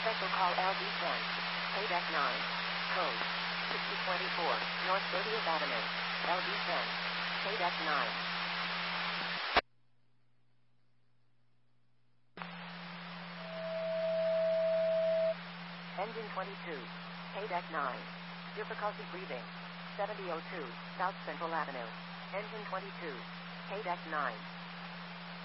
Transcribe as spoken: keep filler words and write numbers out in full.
Special call L D ten. Paydeck nine. Code sixty twenty-four, North thirtieth Avenue. L D ten. Paydeck nine. Engine twenty-two. Paydeck nine. Difficulty breathing. seventy oh two, South Central Avenue. Engine twenty-two. Paydeck nine.